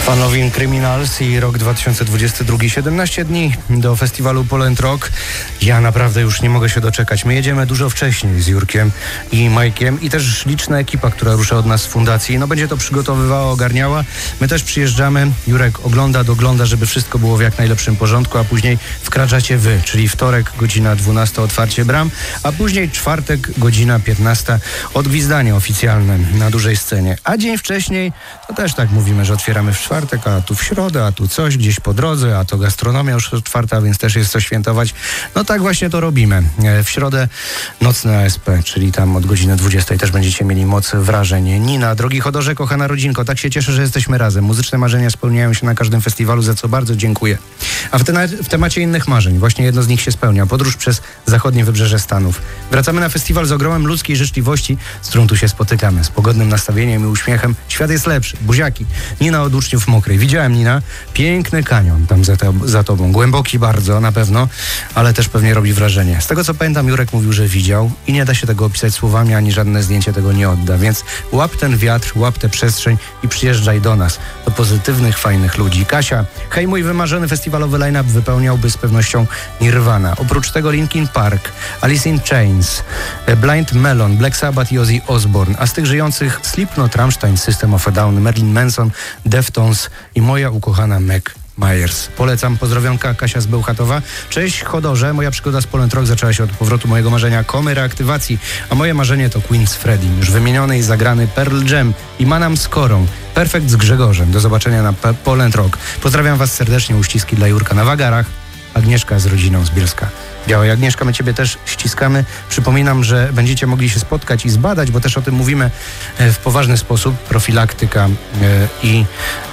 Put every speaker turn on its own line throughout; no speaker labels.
Fanowin Criminals i rok 2022, 17 dni do festiwalu Poland Rock. Ja naprawdę już nie mogę się doczekać. My jedziemy dużo wcześniej z Jurkiem i Majkiem i też liczna ekipa, która rusza od nas z fundacji. No będzie to przygotowywała, ogarniała. My też przyjeżdżamy. Jurek ogląda, dogląda, żeby wszystko było w jak najlepszym porządku, a później wkraczacie wy, czyli wtorek, godzina 12 otwarcie bram, a później czwartek, godzina 15 odgwizdanie oficjalne na dużej scenie. A dzień wcześniej, to też tak mówimy, że otwieramy w czwartek, a tu w środę, a tu coś gdzieś po drodze, a to gastronomia już od czwarta, więc też jest co świętować. No tak właśnie to robimy. W środę nocne ASP, czyli tam od godziny 20 też będziecie mieli moc wrażeń. Nina, drogi chodorze, kochana rodzinko, tak się cieszę, że jesteśmy razem. Muzyczne marzenia spełniają się na każdym festiwalu, za co bardzo dziękuję. A w temacie innych marzeń, właśnie jedno z nich się spełnia. Podróż przez zachodnie wybrzeże Stanów. Wracamy na festiwal z ogromem ludzkiej życzliwości, z którą tu się spotykamy. Z pogodnym nastawieniem i uśmiechem. Świat jest lepszy. Buziaki. Nina od uczniów Mokrej. Widziałem, Nina, piękny kanion tam za tobą. Głęboki bardzo, na pewno, ale też pewnie robi wrażenie. Z tego co pamiętam, Jurek mówił, że widział i nie da się tego opisać słowami, ani żadne zdjęcie tego nie odda. Więc łap ten wiatr, łap tę przestrzeń i przyjeżdżaj do nas. Do pozytywnych, fajnych ludzi. Kasia, hej, mój wymarzony festiwalowy line-up wypełniałby z pewnością Nirvana. Oprócz tego Linkin Park, Alice in Chains, Blind Melon, Black Sabbath i Ozzy Osbourne. A z tych żyjących Slipknot, Rammstein, System of a Down, Marilyn Manson, Deftones i moja ukochana Meg Myers. Polecam, pozdrowionka, Kasia z Bełchatowa. Cześć chodorze, moja przygoda z Poland Rock zaczęła się od powrotu mojego marzenia Komy reaktywacji, a moje marzenie to Queen z Freddie, już wymieniony i zagrany Pearl Jam i Manam z Korą. Perfekt z Grzegorzem. Do zobaczenia na Poland Rock. Pozdrawiam was serdecznie, uściski dla Jurka na wagarach. Agnieszka z rodziną z Bielska Białej. Agnieszka, my ciebie też ściskamy. Przypominam, że będziecie mogli się spotkać i zbadać, bo też o tym mówimy w poważny sposób. Profilaktyka i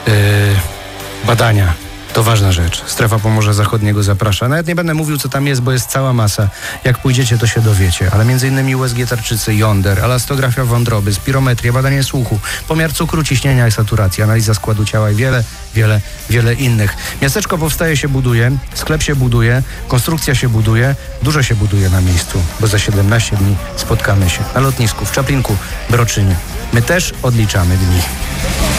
badania. To ważna rzecz. Strefa Pomorza Zachodniego zaprasza. Nawet nie będę mówił, co tam jest, bo jest cała masa. Jak pójdziecie, to się dowiecie. Ale m.in. USG tarczycy, jąder, elastografia wątroby, spirometria, badanie słuchu, pomiar cukru, ciśnienia i saturacji, analiza składu ciała i wiele innych. Miasteczko powstaje, się buduje, sklep się buduje, konstrukcja się buduje, dużo się buduje na miejscu, bo za 17 dni spotkamy się na lotnisku w Czaplinku, Broczynie. My też odliczamy dni.